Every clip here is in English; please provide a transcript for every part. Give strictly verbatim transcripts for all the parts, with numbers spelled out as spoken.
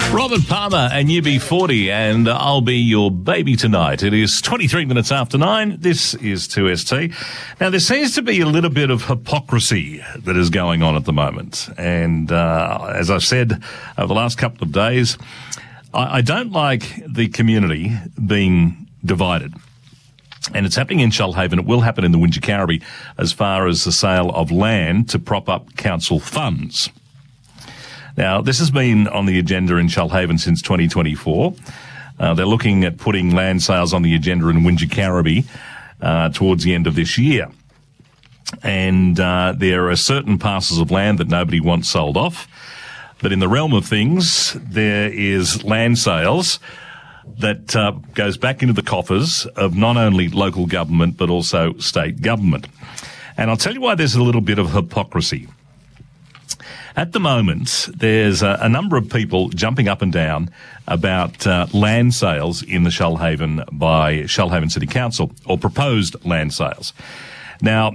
Robert Palmer and U B forty, and I'll be your baby tonight. It is twenty-three minutes after nine. This is two S T. Now, there seems to be a little bit of hypocrisy that is going on at the moment. And uh, as I've said over the last couple of days, I, I don't like the community being divided. And it's happening in Shoalhaven. It will happen in the Wingecarribee as far as the sale of land to prop up council funds. Now, this has been on the agenda in Shoalhaven since twenty twenty-four. Uh, they're looking at putting land sales on the agenda in Wingecarribee uh, towards the end of this year. And uh, there are certain parcels of land that nobody wants sold off. But in the realm of things, there is land sales that uh, goes back into the coffers of not only local government but also state government. And I'll tell you why there's a little bit of hypocrisy. At the moment, there's a, a number of people jumping up and down about uh, land sales in the Shoalhaven by Shoalhaven City Council, or proposed land sales. Now,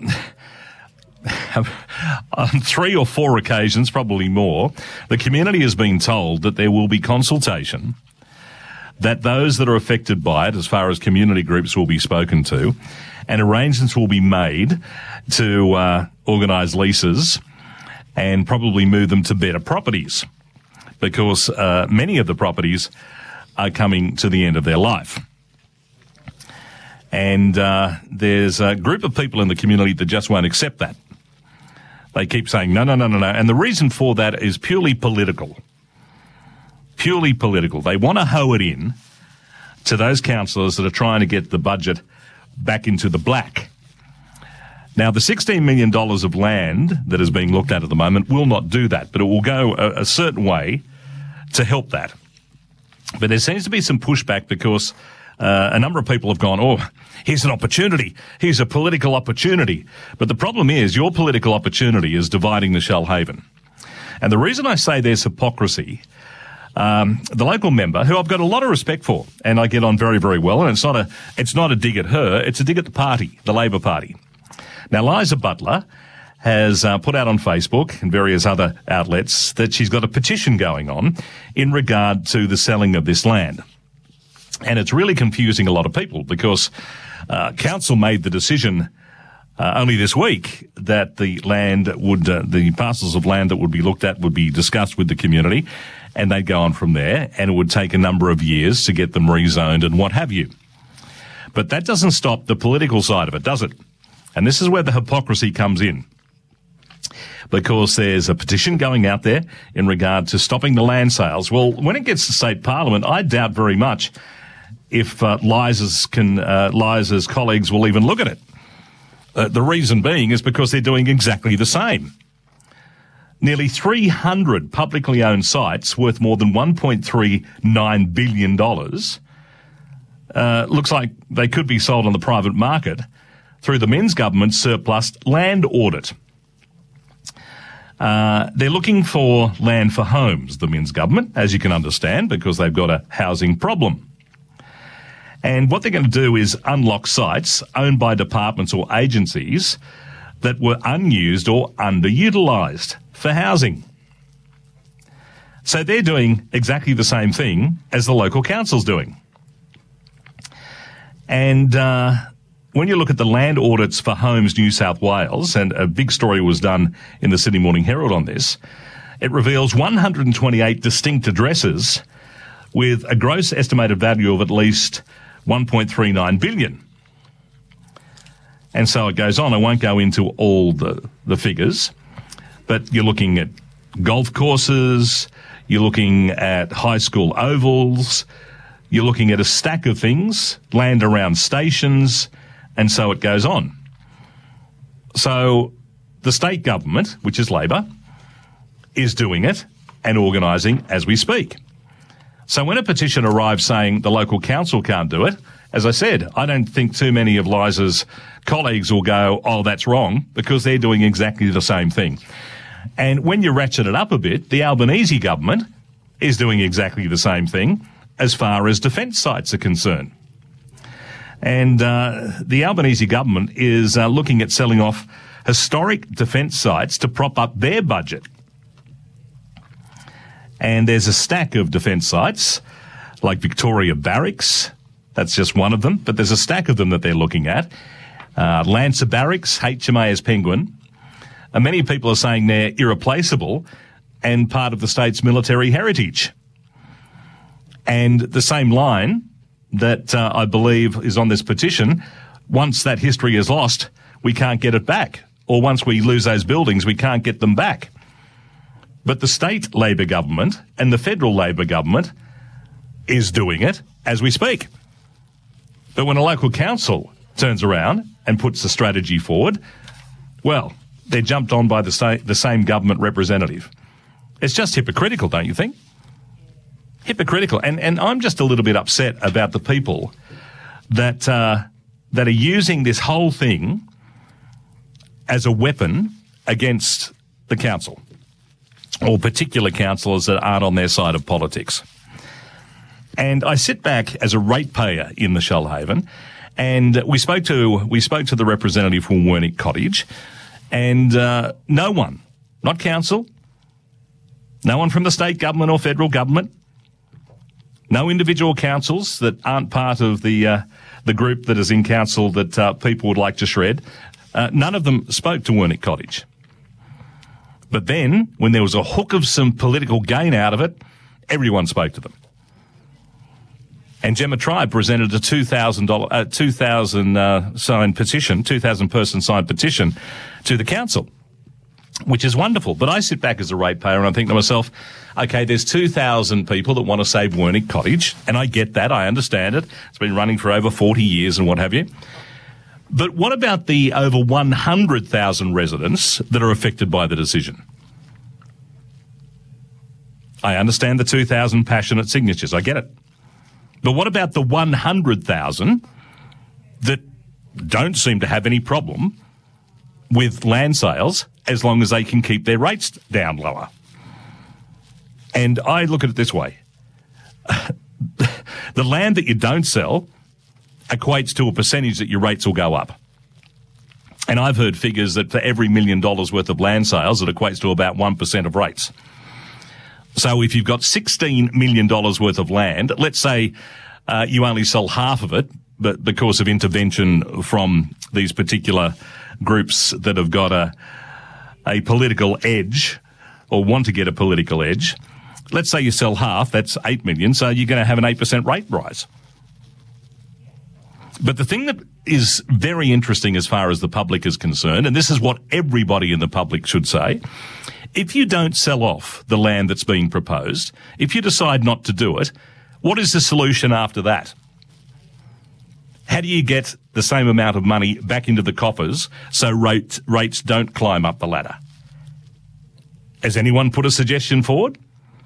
on three or four occasions, probably more, the community has been told that there will be consultation, that those that are affected by it, as far as community groups, will be spoken to, and arrangements will be made to uh, organise leases and probably move them to better properties, because uh, many of the properties are coming to the end of their life. And uh, there's a group of people in the community that just won't accept that. They keep saying, no, no, no, no, no. And the reason for that is purely political. Purely political. They want to hoe it in to those councillors that are trying to get the budget back into the black. Now, the sixteen million dollars of land that is being looked at at the moment will not do that, but it will go a, a certain way to help that. But there seems to be some pushback because uh, a number of people have gone, oh, here's an opportunity. Here's a political opportunity. But the problem is your political opportunity is dividing the Shoalhaven. And the reason I say there's hypocrisy, um, the local member, who I've got a lot of respect for, and I get on very, very well, and it's not a, it's not a dig at her, it's a dig at the party, the Labor Party. Now, Liza Butler has uh, put out on Facebook and various other outlets that she's got a petition going on in regard to the selling of this land. And it's really confusing a lot of people because uh, council made the decision uh, only this week that the land would, uh, the parcels of land that would be looked at would be discussed with the community, and they'd go on from there, and it would take a number of years to get them rezoned and what have you. But that doesn't stop the political side of it, does it? And this is where the hypocrisy comes in, because there's a petition going out there in regard to stopping the land sales. Well, when it gets to state parliament, I doubt very much if uh, Liza's, can, uh, Liza's colleagues will even look at it. Uh, the reason being is because they're doing exactly the same. Nearly three hundred publicly owned sites worth more than one point three nine billion dollars uh, looks like they could be sold on the private market through the Men's government's surplus land audit. Uh, they're looking for land for homes, the Men's government, as you can understand, because they've got a housing problem. And what they're going to do is unlock sites owned by departments or agencies that were unused or underutilised for housing. So they're doing exactly the same thing as the local council's doing. And uh, when you look at the land audits for Homes New South Wales, and a big story was done in the Sydney Morning Herald on this, it reveals one hundred twenty-eight distinct addresses with a gross estimated value of at least one point three nine billion dollars. And so it goes on. I won't go into all the, the figures, but you're looking at golf courses, you're looking at high school ovals, you're looking at a stack of things, land around stations, and so it goes on. So the state government, which is Labor, is doing it and organising as we speak. So when a petition arrives saying the local council can't do it, as I said, I don't think too many of Liza's colleagues will go, oh, that's wrong, because they're doing exactly the same thing. And when you ratchet it up a bit, the Albanese government is doing exactly the same thing as far as defence sites are concerned. And uh, the Albanese government is uh, looking at selling off historic defence sites to prop up their budget. And there's a stack of defence sites, like Victoria Barracks. That's just one of them, but there's a stack of them that they're looking at. Uh, Lancer Barracks, H M A S Penguin. And many people are saying they're irreplaceable and part of the state's military heritage. And the same line that uh, I believe is on this petition, once that history is lost, we can't get it back. Or once we lose those buildings, we can't get them back. But the state Labor government and the federal Labor government is doing it as we speak. But when a local council turns around and puts the strategy forward, well, they're jumped on by the, sa- the same government representative. It's just hypocritical, don't you think? Hypocritical. And and I'm just a little bit upset about the people that uh, that are using this whole thing as a weapon against the council or particular councillors that aren't on their side of politics. And I sit back as a ratepayer in the Shoalhaven, and we spoke to we spoke to the representative from Wernick Cottage, and uh, no one, not council, no one from the state government or federal government, no individual councils that aren't part of the uh, the group that is in council that uh, people would like to shred, uh, none of them spoke to Wernick Cottage. But then, when there was a hook of some political gain out of it, everyone spoke to them. And Gemma Tribe presented a two thousand dollars, uh, two thousand uh, signed petition, two thousand person signed petition to the council, which is wonderful. But I sit back as a ratepayer and I think to myself, okay, there's two thousand people that want to save Wernick Cottage, and I get that, I understand it. It's been running for over forty years and what have you. But what about the over one hundred thousand residents that are affected by the decision? I understand the two thousand passionate signatures, I get it. But what about the one hundred thousand that don't seem to have any problem with land sales as long as they can keep their rates down lower? And I look at it this way. The land that you don't sell equates to a percentage that your rates will go up. And I've heard figures that for every million dollars worth of land sales, it equates to about one percent of rates. So if you've got sixteen million dollars worth of land, let's say uh, you only sell half of it, but because of intervention from these particular groups that have got a, a political edge or want to get a political edge, let's say you sell half, that's eight million, so you're going to have an eight percent rate rise. But the thing that is very interesting as far as the public is concerned, and this is what everybody in the public should say, if you don't sell off the land that's being proposed, if you decide not to do it, what is the solution after that? How do you get the same amount of money back into the coffers so rate, rates don't climb up the ladder? Has anyone put a suggestion forward?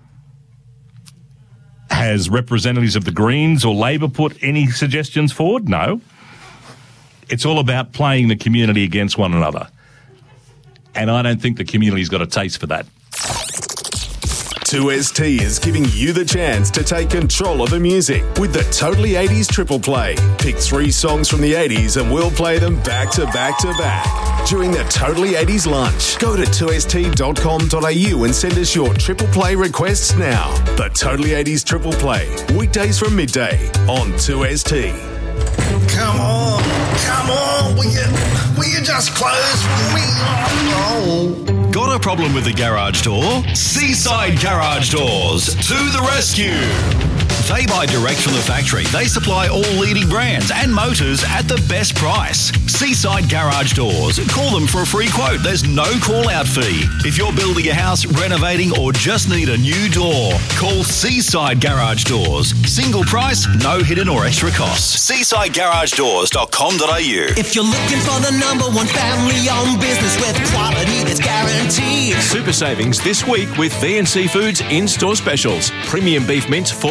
Has representatives of the Greens or Labor put any suggestions forward? No. It's all about playing the community against one another. And I don't think the community's got a taste for that. two S T is giving you the chance to take control of the music with the Totally eighties Triple Play. Pick three songs from the eighties and we'll play them back to back to back during the Totally eighties lunch. Go to two S T dot com dot a u and send us your Triple Play requests now. The Totally eighties Triple Play, weekdays from midday on two S T. Come on, come on, will you, will you just close for me? Oh. Got a problem with the garage door? Seaside Garage Doors to the rescue. They buy direct from the factory. They supply all leading brands and motors at the best price. Seaside Garage Doors. Call them for a free quote. There's no call-out fee. If you're building a house, renovating, or just need a new door, call Seaside Garage Doors. Single price, no hidden or extra costs. seaside garage doors dot com dot a u. If you're looking for the number one family-owned business with quality that's guaranteed. Super savings this week with V and C Foods in-store specials. Premium beef mince fourteen ninety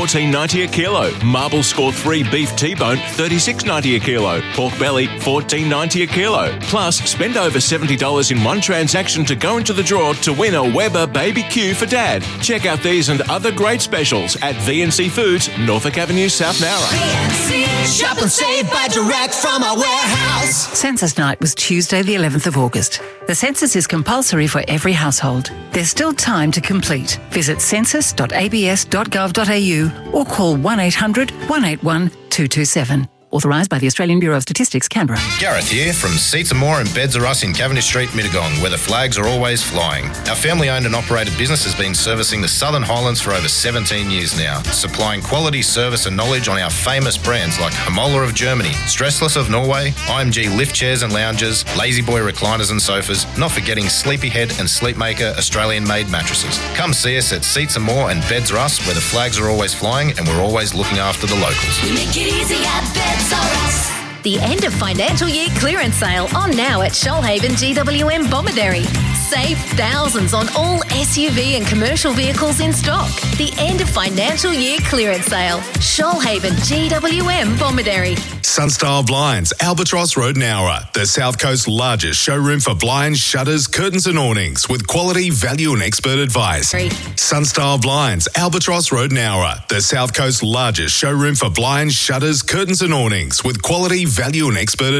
ninety a kilo. Marble Score three beef T-bone, thirty-six ninety a kilo. Pork belly, fourteen ninety a kilo. Plus, spend over seventy dollars in one transaction to go into the draw to win a Weber Baby Q for Dad. Check out these and other great specials at V and C Foods, Norfolk Avenue, South Nowra. V and C, shop and save by direct from our warehouse. Census night was Tuesday the eleventh of August. The census is compulsory for every household. There's still time to complete. Visit census dot a b s dot gov dot a u or call one eight hundred, one eight one, two two seven. Authorised by the Australian Bureau of Statistics, Canberra. Gareth here from Seats and More and Beds Are Us in Cavendish Street, Mittagong, where the flags are always flying. Our family-owned and operated business has been servicing the Southern Highlands for over seventeen years now, supplying quality service and knowledge on our famous brands like Hamola of Germany, Stressless of Norway, I M G lift chairs and lounges, Lazy Boy recliners and sofas, not forgetting Sleepyhead and Sleepmaker Australian-made mattresses. Come see us at Seats and More and Beds Are Us, where the flags are always flying and we're always looking after the locals. We make it easy at Beds Are Us. The end of financial year clearance sale on now at Shoalhaven G W M Bomaderry. Save thousands on all S U V and commercial vehicles in stock. The end of financial year clearance sale. Shoalhaven G W M Bomaderry. Sunstyle Blinds, Albatross Road, Nowra, the South Coast's largest showroom for blinds, shutters, curtains and awnings with quality, value and expert advice. Sunstyle Blinds, Albatross Road, Nowra, the South Coast's largest showroom for blinds, shutters, curtains and awnings with quality, value and expert advice.